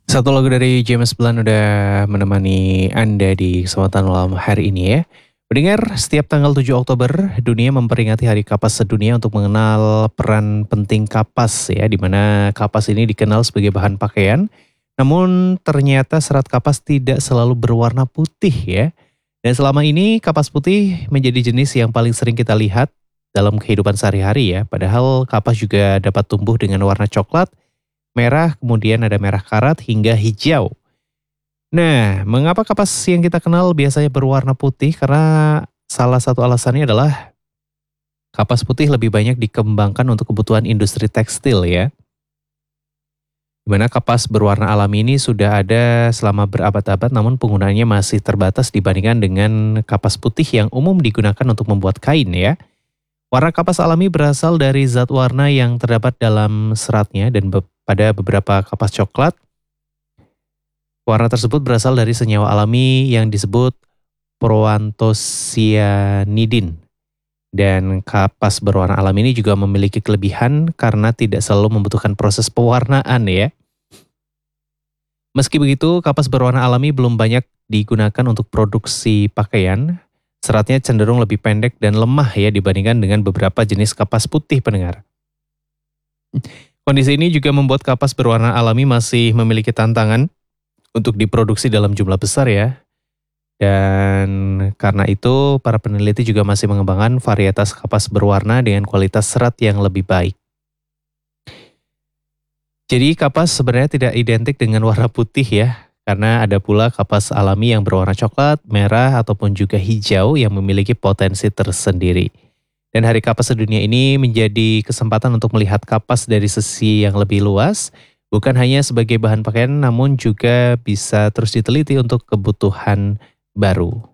Satu lagu dari James Blunt udah menemani Anda di kesempatan malam hari ini ya. Mendengar setiap tanggal 7 Oktober, dunia memperingati Hari Kapas Sedunia untuk mengenal peran penting kapas ya, di mana kapas ini dikenal sebagai bahan pakaian. Namun ternyata serat kapas tidak selalu berwarna putih ya. Dan selama ini kapas putih menjadi jenis yang paling sering kita lihat dalam kehidupan sehari-hari ya. Padahal kapas juga dapat tumbuh dengan warna coklat, merah, kemudian ada merah karat hingga hijau. Nah, mengapa kapas yang kita kenal biasanya berwarna putih? Karena salah satu alasannya adalah kapas putih lebih banyak dikembangkan untuk kebutuhan industri tekstil ya. Di mana kapas berwarna alami ini sudah ada selama berabad-abad namun penggunaannya masih terbatas dibandingkan dengan kapas putih yang umum digunakan untuk membuat kain ya. Warna kapas alami berasal dari zat warna yang terdapat dalam seratnya dan pada beberapa kapas coklat, warna tersebut berasal dari senyawa alami yang disebut proantosianidin. Dan kapas berwarna alami ini juga memiliki kelebihan karena tidak selalu membutuhkan proses pewarnaan ya. Meski begitu, kapas berwarna alami belum banyak digunakan untuk produksi pakaian. Seratnya cenderung lebih pendek dan lemah ya dibandingkan dengan beberapa jenis kapas putih pendengar. Kondisi ini juga membuat kapas berwarna alami masih memiliki tantangan untuk diproduksi dalam jumlah besar ya. Dan karena itu para peneliti juga masih mengembangkan varietas kapas berwarna dengan kualitas serat yang lebih baik. Jadi kapas sebenarnya tidak identik dengan warna putih ya. Karena ada pula kapas alami yang berwarna coklat, merah, ataupun juga hijau yang memiliki potensi tersendiri. Dan Hari Kapas Sedunia ini menjadi kesempatan untuk melihat kapas dari sisi yang lebih luas, bukan hanya sebagai bahan pakaian namun juga bisa terus diteliti untuk kebutuhan baru.